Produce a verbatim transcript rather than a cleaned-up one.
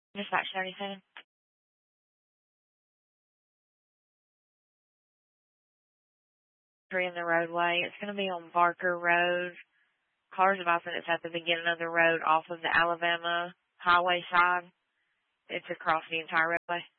Dispatch thirty-seven. Three in the roadway. It's going to be on Barker Road. Cars about that it's at the beginning of the road off of the Alabama highway side. It's across the entire roadway.